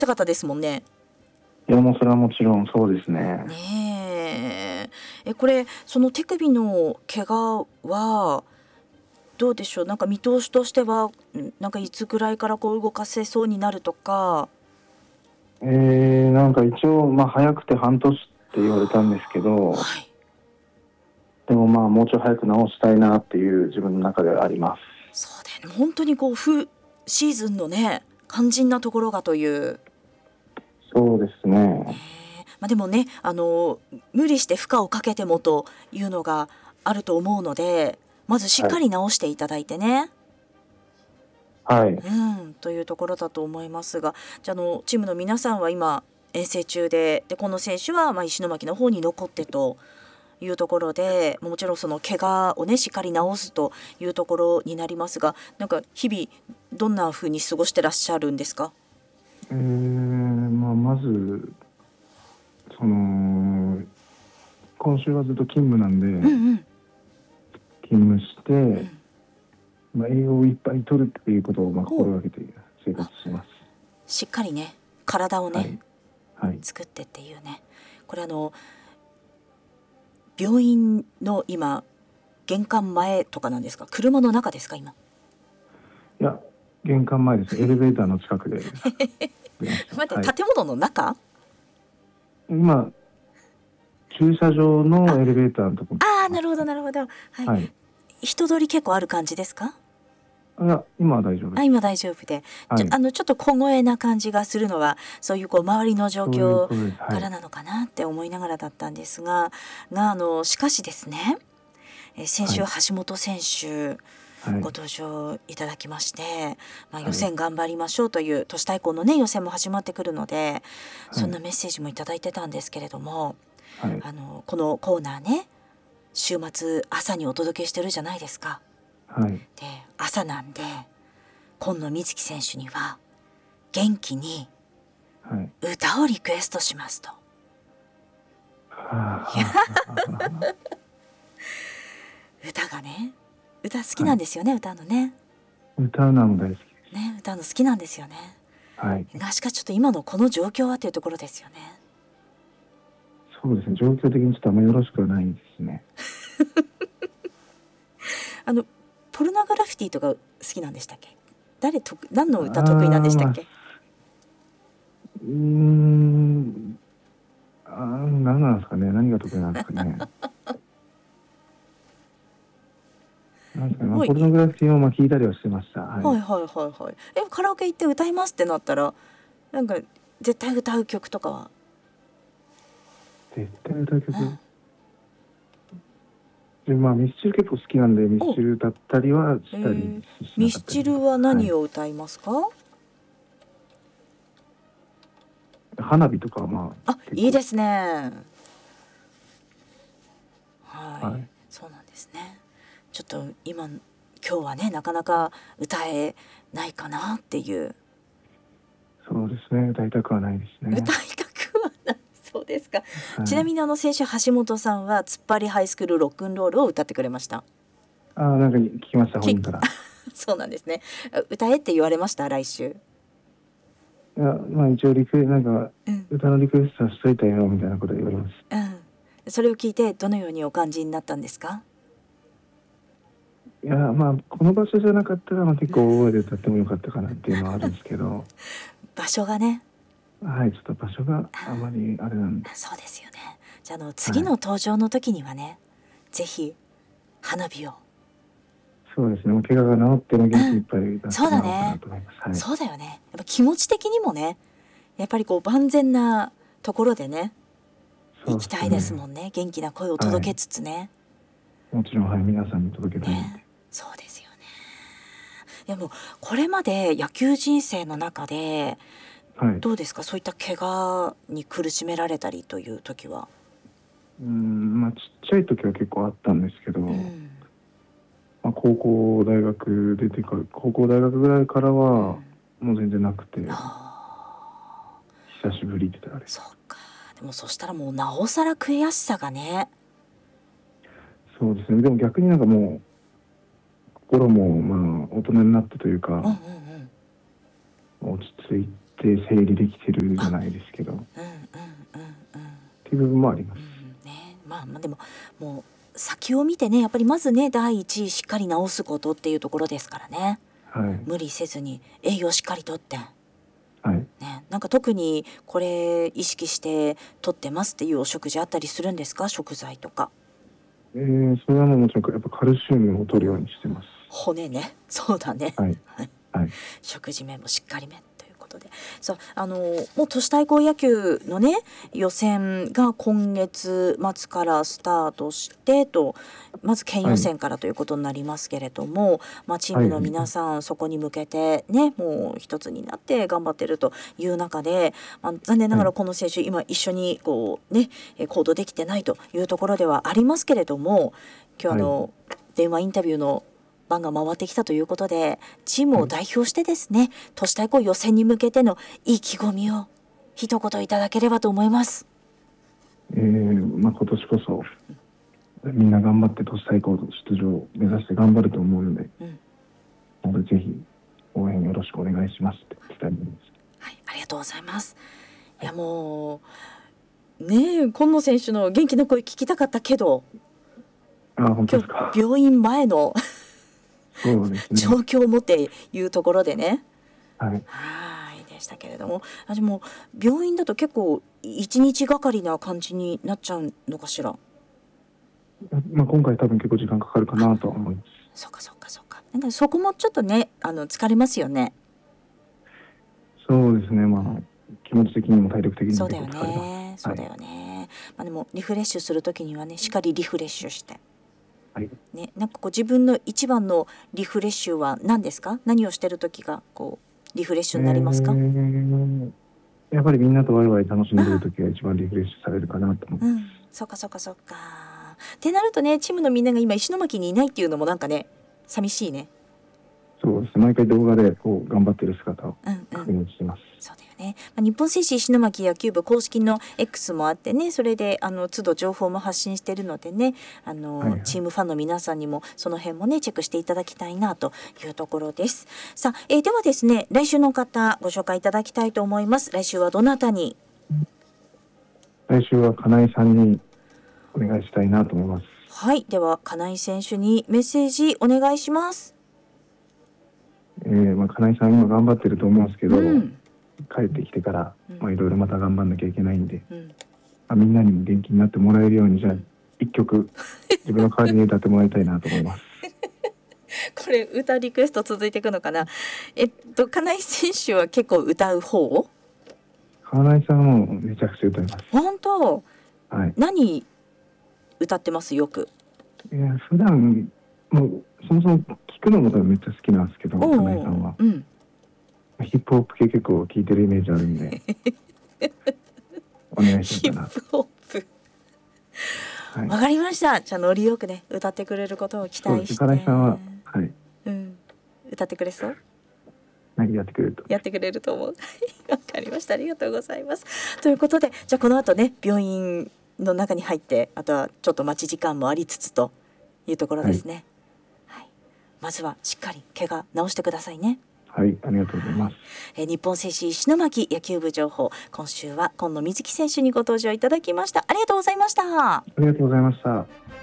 たかったですもんね。 いやもうそれはもちろんそうですね。 ねえ。これその手首の怪我はどうでしょう。なんか見通しとしてはなんかいつぐらいからこう動かせそうになるとか。 なんか一応早くて半年って言われたんですけど、 はい。 でももうちょい早く治したいなっていう自分の中ではあります。 そうだよね。本当にこうシーズンのね肝心なところがという。 そうですね。 でもね無理して負荷をかけてもというのがあると思うので、まずしっかり治していただいてね。 はい。 というところだと思いますが、じゃあチームの皆さんは今遠征中で、この選手は石巻の方に残ってというところで、もちろんその怪我をねしっかり治すというところになりますが、なんか日々どんな風に過ごしてらっしゃるんですか？ まず今週はずっと勤務なんで、勤務して、栄養をいっぱい取るっていうことを心がけて生活します。 しっかりね体をね、 はい、 作ってっていうね。これ病院の今玄関前とかなんですか？車の中ですか今？ いや玄関前です。エレベーターの近くで待って、建物の中？ 今駐車場のエレベーターのところ。 なるほどなるほど。 はい。 人通り結構ある感じですか？ いや今は大丈夫です。 今大丈夫で、ちょっと小声な感じがするのはそういう周りの状況からなのかなって思いながらだったんですが、しかしですね、先週橋本選手、ご登場いただきまして、予選頑張りましょうという都市対抗のね予選も始まってくるので、そんなメッセージもいただいてたんですけれども、このコーナーね週末朝にお届けしてるじゃないですか。で朝なんで今野美月選手には元気に歌をリクエストしますと。歌がね、歌好きなんですよね。歌のね、 歌うのも大好きですね。歌うの好きなんですよね。がしかしちょっと今のこの状況はというところですよね。 そうですね、状況的にちょっとあんまよろしくはないですね。 ポルノグラフィティとか好きなんでしたっけ？何の歌得意なんでしたっけ？ 何なんですかね。何が得意なんですかね。ポルノグラフィティを聞いたりはしてました。 カラオケ行って歌いますってなったら、なんか絶対歌う曲とかは？ 絶対歌う曲。ミスチル結構好きなんでミスチル歌ったりはしたり。 ミスチルは何を歌いますか？ 花火とかはいいですね。そうなんですね。ちょっと今日はねなかなか歌えないかなっていう。 そうですね、歌いたくはないですね。 歌いたくはない。そうですか。ちなみに先週橋本さんは突っ張りハイスクールロックンロールを歌ってくれました。 なんか聞きました、本人から。 そうなんですね。歌えって言われました来週？ いや一応なんか、歌のリクエストしといたよみたいなこと言われます。 それを聞いてどのようにお感じになったんですか？ いやこの場所じゃなかったら結構大声で歌ってもよかったかなっていうのはあるんですけど場所がね、 ちょっと場所があまりあれなんで。 そうですよね。じゃあ次の登場の時にはね、ぜひ花火を。 そうですね、怪我が治っても元気いっぱい出してもらおうかなと思います。 そうだよね。やっぱ気持ち的にもね、やっぱり万全なところでね行きたいですもんね。元気な声を届けつつね。 もちろん皆さんに届けたいんで。 そうですよね。でもこれまで野球人生の中でどうですか、そういった怪我に苦しめられたりという時は？ ちっちゃい時は結構あったんですけど、高校大学出てから高校大学ぐらいからはもう全然なくて、久しぶりって言ったらあれ。 そうか。でもそしたらもうなおさら悔しさがね。 そうですね。でも逆になんかもう心も大人になったというか、落ち着い整理できてるじゃないですけど、っていう部分もあります。 まあでももう先を見てね、やっぱりまずね第一しっかり治すことっていうところですからね、無理せずに栄養しっかりとって、なんか特にこれ意識してとってますっていうお食事あったりするんですか、食材とか。 それはもちろんやっぱカルシウムを取るようにしてます。 骨ね、そうだね、食事面もしっかりめということで、もう都市対抗野球のね予選が今月末からスタートしてと、まず県予選からということになりますけれども、チームの皆さんそこに向けてねもう一つになって頑張ってるという中で、残念ながらこの選手今一緒にこうね行動できてないというところではありますけれども、今日電話インタビューの番が回ってきたということで、チームを代表してですね、都市対抗予選に向けての意気込みを一言いただければと思います。 今年こそみんな頑張って都市対抗出場を目指して頑張ると思うので、ぜひ応援よろしくお願いしますって伝えます。 ありがとうございます。いやもうね、今野選手の元気な声聞きたかったけど、 本当ですか。 病院前のそうですね、 状況をもっていうところでね、でしたけれども、でも病院だと結構一日がかりな感じになっちゃうのかしら。 今回多分結構時間かかるかなとは思います。 そうか。なんかそこもちょっとね疲れますよね。 そうですね、気持ち的にも体力的にもそうだよね。でもリフレッシュするときにはねしっかりリフレッシュして、なんかこう自分の一番のリフレッシュは何ですか？何をしてるときがこうリフレッシュになりますか？ やっぱりみんなとワイワイ楽しんでるときが一番リフレッシュされるかなと思います。 そうか。ってなるとね、チームのみんなが今石巻にいないっていうのもなんかね寂しいね。 そうですね、毎回動画でこう頑張ってる姿を確認してます。 そうだよね。日本製紙石巻野球部公式の X もあってね、それで都度情報も発信しているのでね、チームファンの皆さんにもその辺もねチェックしていただきたいなというところです。さあ、ではですね、来週の方ご紹介いただきたいと思います。来週はどなたに？ 来週は金井さんにお願いしたいなと思います。 では金井選手にメッセージお願いします。 金井さん今頑張ってると思うんですけど、帰ってきてからいろいろまた頑張んなきゃいけないんで、みんなにも元気になってもらえるように、じゃあ一曲自分の代わりに歌ってもらいたいなと思います。 これ歌リクエスト続いていくのかな。金井選手は結構歌う方？ 金井さんもめちゃくちゃ歌います。 本当？何歌ってますよく？ 普段もうそもそも聞くのもめっちゃ好きなんですけど、金井さんは、ヒップホップ系結構聴いてるイメージあるんでお願いしようかな。 ヒップホップわかりました。じゃあノリよくね歌ってくれることを期待して。 金井さんは歌ってくれそう？ やってくれると思う。わかりました。ありがとうございます。ということで、じゃあこの後ね病院の中に入って、あとはちょっと待ち時間もありつつというところですね。まずはしっかり怪我治してくださいね。 ありがとうございます。 日本製紙石巻野球部情報、今週は今野瑞希選手にご登場いただきました。ありがとうございました。 ありがとうございました。